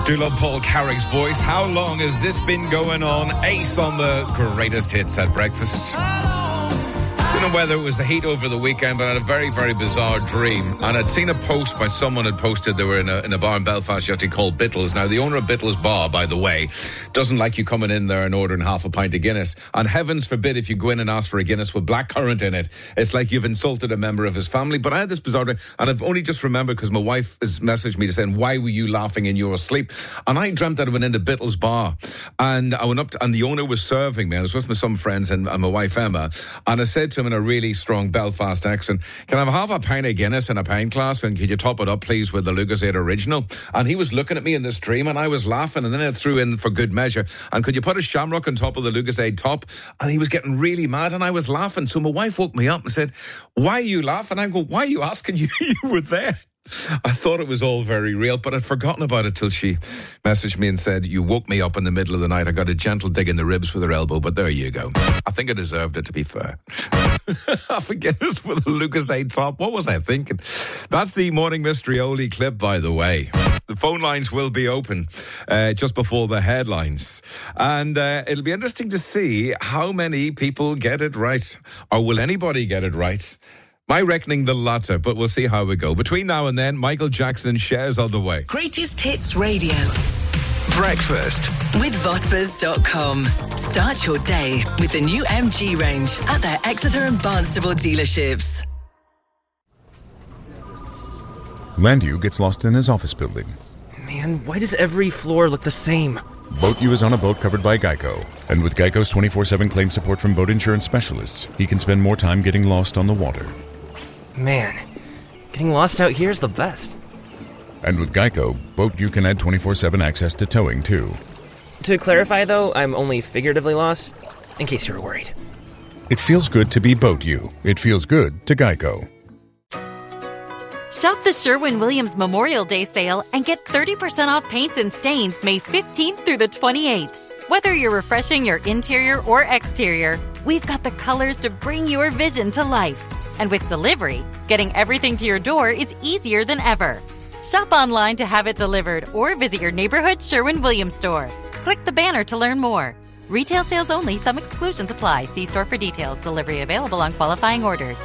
Do love Paul Carrick's voice. How long has this been going on? Ace on the greatest hits at breakfast. I don't know whether it was the heat over the weekend, but I had a very, very bizarre dream. And I'd seen a post by someone had posted they were in a bar in Belfast yesterday called Bittles. Now, the owner of Bittles Bar, by the way, doesn't like you coming in there and ordering half a pint of Guinness. And heavens forbid if you go in and ask for a Guinness with blackcurrant in it. It's like you've insulted a member of his family. But I had this bizarre dream, and I've only just remembered because my wife has messaged me to saying, why were you laughing in your sleep? And I dreamt that I went into Bittles Bar. And I went up to, and the owner was serving me. I was with some friends and my wife Emma. And I said to him in a really strong Belfast accent, can I have half a pint of Guinness in a pint glass, and could you top it up please with the Lucozade Original? And he was looking at me in this dream and I was laughing, and then I threw in for good measure, and could you put a Shamrock on top of the Lucozade top? And he was getting really mad and I was laughing. So my wife woke me up and said, why are you laughing? I go, why are you asking? You were there. I thought it was all very real, but I'd forgotten about it till she messaged me and said, you woke me up in the middle of the night. I got a gentle dig in the ribs with her elbow, but there you go. I think I deserved it, to be fair. Half a Guinness with a Lucozade top. What was I thinking? That's the Morning Mystery Oli clip, by the way. The phone lines will be open just before the headlines. And it'll be interesting to see how many people get it right. Or will anybody get it right? My reckoning the latter, but we'll see how we go. Between now and then, Michael Jackson shares on the way. Greatest Hits Radio. Breakfast With Vospers.com. Start your day with the new MG range at their Exeter and Barnstable dealerships. Landew gets lost in his office building. Man, why does every floor look the same? BoatU is on a boat covered by Geico. And with Geico's 24/7 claim support from boat insurance specialists, he can spend more time getting lost on the water. Man, getting lost out here is the best. And with Geico, BoatU can add 24/7 access to towing, too. To clarify, though, I'm only figuratively lost, in case you were worried. It feels good to be BoatU. It feels good to Geico. Shop the Sherwin-Williams Memorial Day sale and get 30% off paints and stains May 15th through the 28th. Whether you're refreshing your interior or exterior, we've got the colors to bring your vision to life. And with delivery, getting everything to your door is easier than ever. Shop online to have it delivered or visit your neighborhood Sherwin-Williams store. Click the banner to learn more. Retail sales only. Some exclusions apply. See store for details. Delivery available on qualifying orders.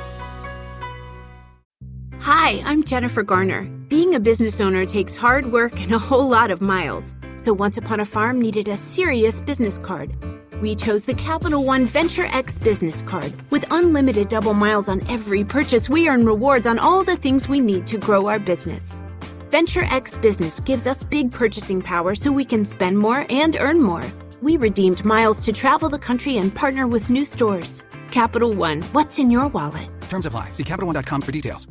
Hi, I'm Jennifer Garner. Being a business owner takes hard work and a whole lot of miles. So Once Upon a Farm needed a serious business card. We chose the Capital One Venture X business card. With unlimited double miles on every purchase, we earn rewards on all the things we need to grow our business. Venture X Business gives us big purchasing power so we can spend more and earn more. We redeemed miles to travel the country and partner with new stores. Capital One, what's in your wallet? Terms apply. See CapitalOne.com for details.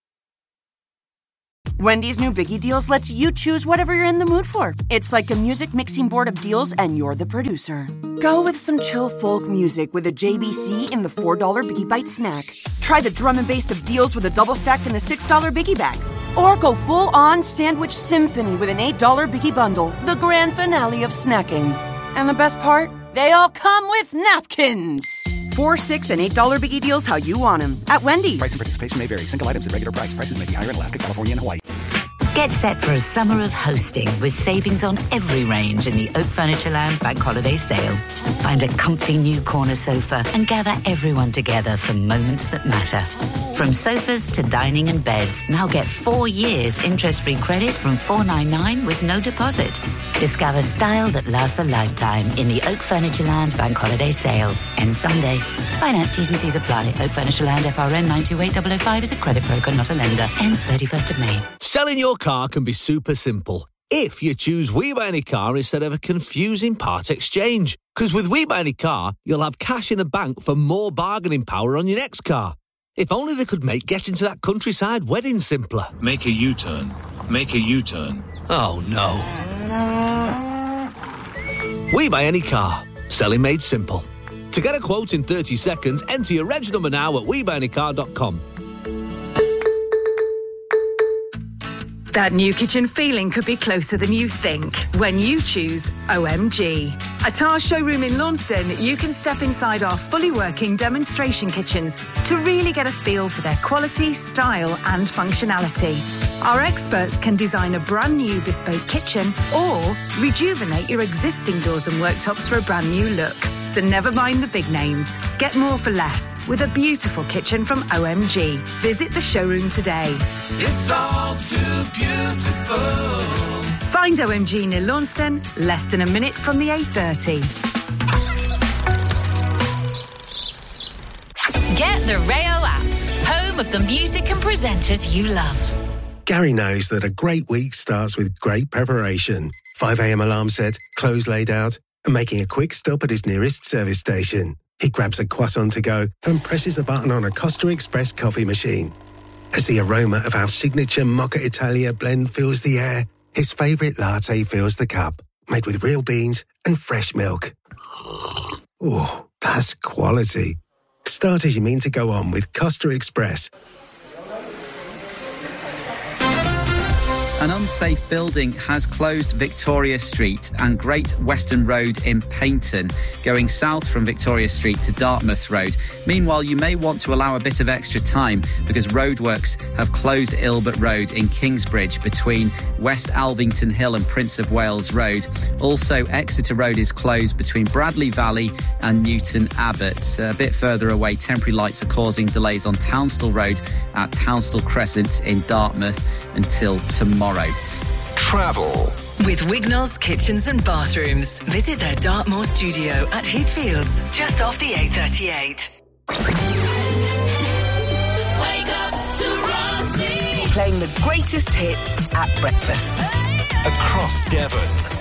Wendy's new Biggie Deals lets you choose whatever you're in the mood for. It's like a music mixing board of deals, and you're the producer. Go with some chill folk music with a JBC in the $4 Biggie Bite snack. Try the drum and bass of deals with a double stack in the $6 Biggie Bag. Or go full-on sandwich symphony with an $8 Biggie Bundle, the grand finale of snacking. And the best part? They all come with napkins. $4, $6, and $8 Biggie Deals how you want them. At Wendy's. Price and participation may vary. Single items at regular price. Prices may be higher in Alaska, California, and Hawaii. Get set for a summer of hosting with savings on every range in the Oak Furniture Land Bank Holiday Sale. Find a comfy new corner sofa and gather everyone together for moments that matter. From sofas to dining and beds, now get 4 years interest-free credit from $499 with no deposit. Discover style that lasts a lifetime in the Oak Furniture Land Bank Holiday Sale. Ends Sunday. Finance T's and C's apply. Oak Furniture Land FRN 928005 is a credit broker, not a lender. Ends 31st of May. Selling your car can be super simple if you choose We Buy Any Car instead of a confusing part exchange. Because with We Buy Any Car, you'll have cash in the bank for more bargaining power on your next car. If only they could make getting to that countryside wedding simpler. Make a U-turn. Make a U-turn. Oh, no. We Buy Any Car. Selling made simple. To get a quote in 30 seconds, enter your reg number now at WeBuyAnyCar.com. That new kitchen feeling could be closer than you think when you choose OMG. At our showroom in Launceston, you can step inside our fully working demonstration kitchens to really get a feel for their quality, style and functionality. Our experts can design a brand new bespoke kitchen or rejuvenate your existing doors and worktops for a brand new look. So never mind the big names. Get more for less with a beautiful kitchen from OMG. Visit the showroom today. It's all too beautiful. Find OMG near Launceston, less than a minute from the A30. Get the Rayo app, home of the music and presenters you love. Gary knows that a great week starts with great preparation. 5 a.m. alarm set, clothes laid out, and making a quick stop at his nearest service station. He grabs a croissant to go and presses a button on a Costa Express coffee machine. As the aroma of our signature Mocha Italia blend fills the air, his favourite latte fills the cup, made with real beans and fresh milk. Oh, that's quality. Start as you mean to go on with Costa Express. An unsafe building has closed Victoria Street and Great Western Road in Paignton, going south from Victoria Street to Dartmouth Road. Meanwhile, you may want to allow a bit of extra time because roadworks have closed Ilbert Road in Kingsbridge between West Alvington Hill and Prince of Wales Road. Also, Exeter Road is closed between Bradley Valley and Newton Abbot. A bit further away, temporary lights are causing delays on Townsville Road at Townsville Crescent in Dartmouth until tomorrow. Travel. With Wignall's Kitchens and Bathrooms. Visit their Dartmoor studio at Heathfields, just off the A38. Wake up to Rossi. Playing the greatest hits at breakfast. Across Devon.